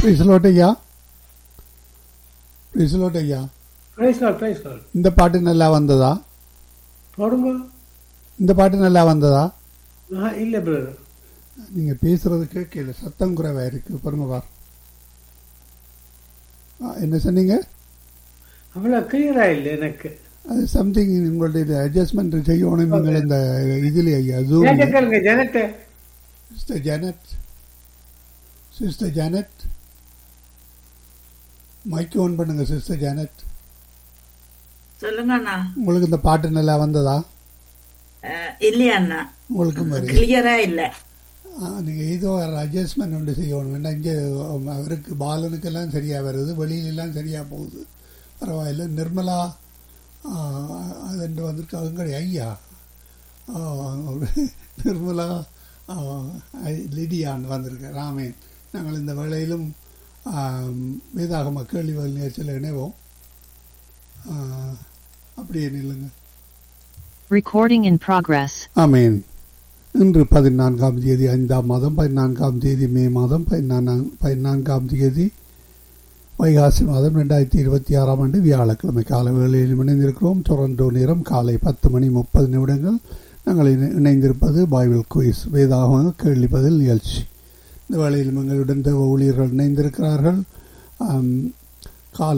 பிரைஸ்லோட் ஐயா, பிரைஸ்லோட் ஐயா. பிரைஸ் கால் இந்த பாட்டு நல்லா வந்ததா? போடுங்க. இந்த பாட்டு நல்லா வந்ததா? இல்லை பிரதர், நீங்கள் பேசுறது கேட்கல, சத்தம் குறைவாக இருக்கு. பாருங்க பார். என்ன சொன்னீங்க? அவ்வளோ கிளியரா இல்லை எனக்கு. அது சம்திங் உங்களுடைய அட்ஜஸ்ட்மெண்ட் செய்யணும் நீங்கள் இந்த இதில் ஐயா. கேளுங்க ஜனத்தை. Sister Janet, sister Janet, mic on பண்ணுங்க சிஸ்டர் ஜானட். சொல்லுங்க அண்ணா. உங்களுக்கு இந்த பாட்டு நல்லா வந்ததா? இல்லையா அண்ணா, உங்களுக்கு மாதிரி கிளியரா இல்ல. நீங்கள் ஏதோ ஒரு அட்ஜஸ்ட்மெண்ட் ஒன்று செய்யணும். ஏன்னா இங்கே அவருக்கு பாலனுக்கெல்லாம் சரியாக வருது, வெளியிலெல்லாம் சரியாக போகுது. பரவாயில்ல. நிர்மலா அதுண்டு வந்திருக்காங்க ஐயா. நிர்மலா லிடியான் வந்திருக்க ராமேன். நாங்கள் இந்த வேளையிலும் வேதாகம கேள்வி பதில் நிகழ்ச்சியில் இணைவோம். அப்படியே நில்லுங்க. Recording in progress. ஆமேன். இன்று 14ஆம் தேதி 5ஆம் மாதம் 14ஆம் தேதி மே மாதம் 14ஆம் தேதி வைகாசி மாதம் 2026ஆம் ஆண்டு வியாழக்கிழமை காலை வேளையில் இணைந்திருக்கிறோம். டொரண்டோ நேரம் காலை 10:30 நாங்கள் இணைந்திருப்பது பைபிள் குயிஸ் வேதாகம கேள்வி பதில் நிகழ்ச்சி. இந்த வேளையில் எங்களுடன் தேவ ஊழியர்கள் இணைந்திருக்கிறார்கள்.